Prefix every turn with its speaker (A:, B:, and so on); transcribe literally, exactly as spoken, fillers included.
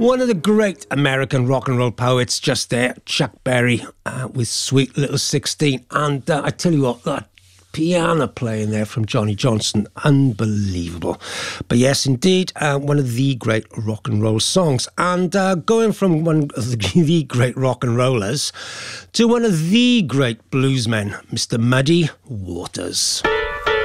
A: One of the great American rock and roll poets just there, Chuck Berry, uh, with Sweet Little sixteen. And uh, I tell you what, that piano playing there from Johnny Johnson, unbelievable. But yes, indeed, uh, one of the great rock and roll songs. And uh, going from one of the, the great rock and rollers to one of the great bluesmen, Mister Muddy Waters.